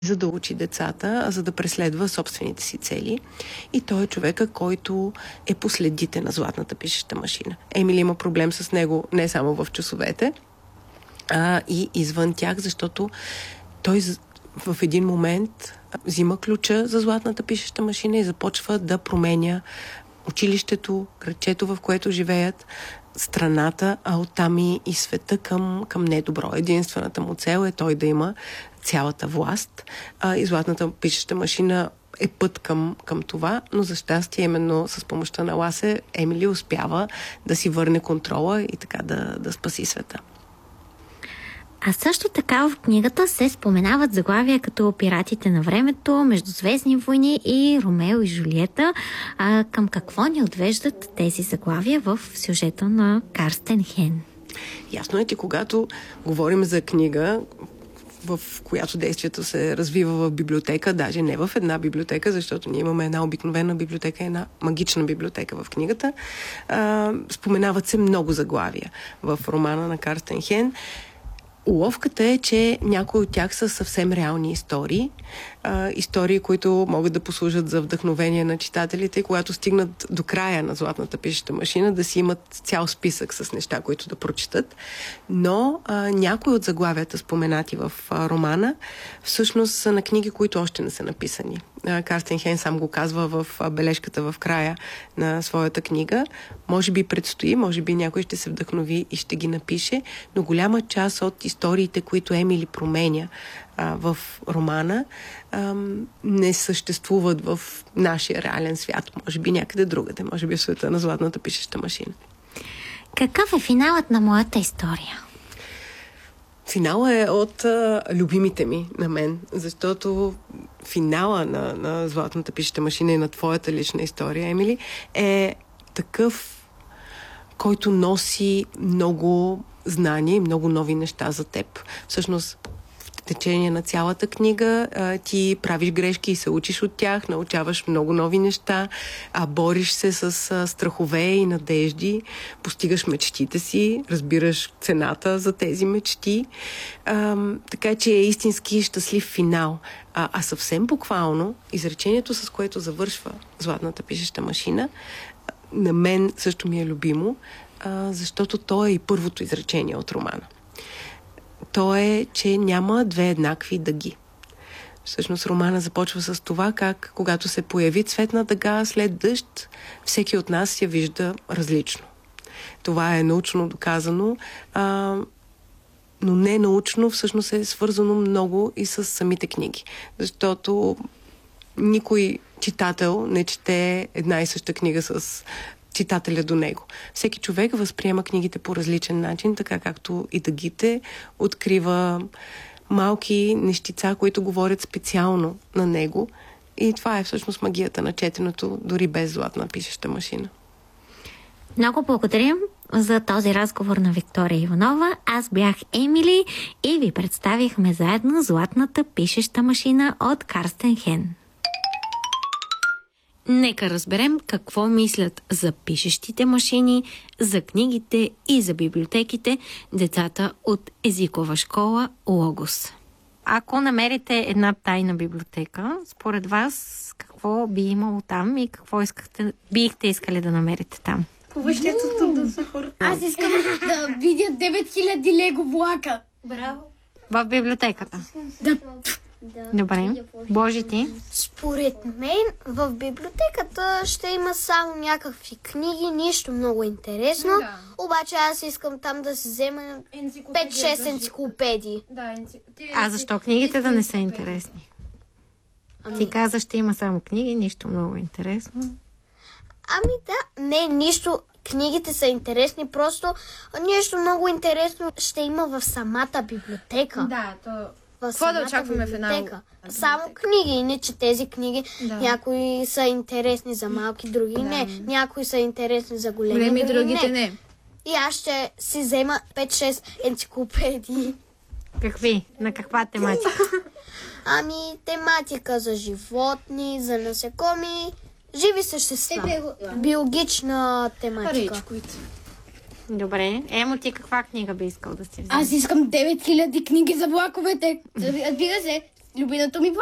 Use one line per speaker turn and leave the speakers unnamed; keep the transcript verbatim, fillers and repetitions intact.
за да учи децата, а за да преследва собствените си цели. И той е човека, който е по следите на златната пишеща машина. Емили има проблем с него не само в часовете, а и извън тях, защото той в един момент взима ключа за златната пишеща машина и започва да променя училището, градчето, в което живеят, страната, а оттам и, и света към, към недобро. Единствената му цел е той да има цялата власт. А, и златната пишеща машина е път към, към това, но за щастие именно с помощта на Ласе Емили успява да си върне контрола и така да, да спаси света.
А също така в книгата се споменават заглавия като Пиратите на времето, Междузвездни войни и Ромео и Жулиета. А към какво ни отвеждат тези заглавия в сюжета на Карстен Хен?
Ясно е, че когато говорим за книга, в която действието се развива в библиотека, даже не в една библиотека, защото ние имаме една обикновена библиотека, една магична библиотека в книгата, а, споменават се много заглавия в романа на Карстен Хен. Уловката е, че някои от тях са съвсем реални истории. А, истории, които могат да послужат за вдъхновение на читателите, когато стигнат до края на златната пишеща машина, да си имат цял списък с неща, които да прочитат. Но а, някои от заглавията, споменати в а, романа, всъщност са на книги, които още не са написани. А, Карстен Хен сам го казва в а, бележката в края на своята книга. Може би предстои, може би някой ще се вдъхнови и ще ги напише, но голяма част от историите, които Емили променя а, в романа, а, не съществуват в нашия реален свят. Може би някъде другаде, може би в света на златната пишеща машина.
Какъв е финалът на моята история?
Финала е от а, любимите ми на мен, защото финала на, на златната пишеща машина и на твоята лична история, Емили, е такъв, който носи много знания и много нови неща за теб. Всъщност, в течение на цялата книга а, ти правиш грешки и се учиш от тях, научаваш много нови неща, а бориш се с а, страхове и надежди, постигаш мечтите си, разбираш цената за тези мечти. А, така че е истински щастлив финал. А, а съвсем буквално, изречението, с което завършва златната пишеща машина, на мен също ми е любимо, а, защото то е и първото изречение от романа. То е, че няма две еднакви дъги. Всъщност романа започва с това, как когато се появи цветна дъга след дъжд, всеки от нас я вижда различно. Това е научно доказано, а, но не научно всъщност е свързано много и с самите книги. Защото никой читател не чете една и съща книга с читателя до него. Всеки човек възприема книгите по различен начин, така както и дъгите открива малки нещица, които говорят специално на него. И това е всъщност магията на четенето, дори без златна пишеща машина.
Много благодарим за този разговор на Виктория Иванова. Аз бях Емили и ви представихме заедно златната пишеща машина от Карстен Хен. Нека разберем какво мислят за пишещите машини, за книгите и за библиотеките децата от езикова школа Логос. Ако намерите една тайна библиотека, според вас какво би имало там и какво искахте, бихте искали да намерите там?
Повещетото да са хора.
Аз искам да видя девет хиляди лего влака.
Браво.
В библиотеката?
Да.
Добре. Божи ти?
Според мен в библиотеката ще има само някакви книги, нищо много интересно.
Да.
Обаче аз искам там да си взема пет-шест енциклопедии.
Да, енци...
А защо книгите да не са интересни?
Ами...
Ти каза, ще има само книги, нищо много интересно.
Ами да, не, нищо. Книгите са интересни, просто нещо много интересно ще има в самата библиотека.
Да, то...
В
Какво да очакваме в една
библиотека. Само книги, иначе тези книги,
да.
Някои са интересни за малки, други
да.
не. Някои са интересни за големи,
Големи,
други
другите
не.
не.
И аз ще си взема пет-шест енциклопедии.
Какви? На каква тематика?
Ами, тематика за животни, за насекоми, живи същества. Биологична тематика.
Речкоите.
Добре. Емо, ти каква книга би искал да си вземеш?
Аз искам девет хиляди книги за влаковете. Разбира се, любимото ми